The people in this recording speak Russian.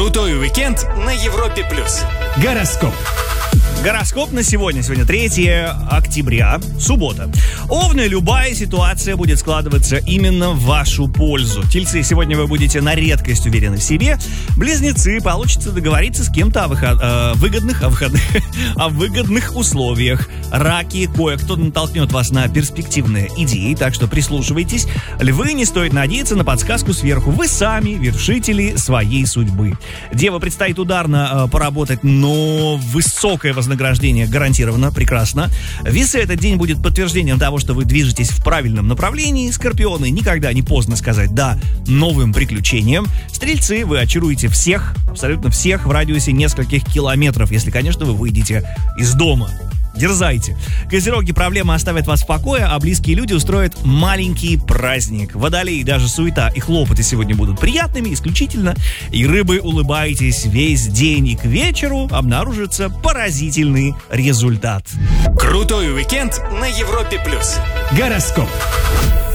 Крутой уикенд на Европе+. Гороскоп. Гороскоп на сегодня. Сегодня 3 октября, суббота. Овны, любая ситуация будет складываться именно в вашу пользу. Тельцы, сегодня вы будете на редкость уверены в себе. Близнецы, получится договориться с кем-то о выгодных условиях. Раки, кое-кто натолкнет вас на перспективные идеи, так что прислушивайтесь. Львы, не стоит надеяться на подсказку сверху. Вы сами вершители своей судьбы. Девы, предстоит ударно поработать, но высокое вознаграждение гарантировано, прекрасно. Весы, этот день будет подтверждением того, что вы движетесь в правильном направлении. Скорпионы, никогда не поздно сказать «да» новым приключениям. Стрельцы, вы очаруете всех, абсолютно всех в радиусе нескольких километров, если, конечно, вы выйдете из дома. Дерзайте. Козероги, проблема оставит вас в покое, а близкие люди устроят маленький праздник. Водолеи, даже суета и хлопоты сегодня будут приятными, исключительно. И рыбы, улыбайтесь весь день, и к вечеру обнаружится поразительный результат. Крутой уикенд на Европе+. Гороскоп.